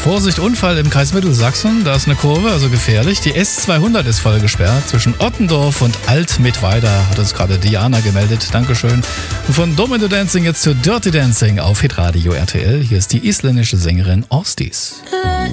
Vorsicht, Unfall im Kreis Mittelsachsen. Da ist eine Kurve, also gefährlich. Die S200 ist voll gesperrt zwischen Ottendorf und Alt-Mittweida. Hat uns gerade Diana gemeldet. Dankeschön. Und von Domino Dancing jetzt zu Dirty Dancing auf Hitradio RTL. Hier ist die isländische Sängerin Ostis.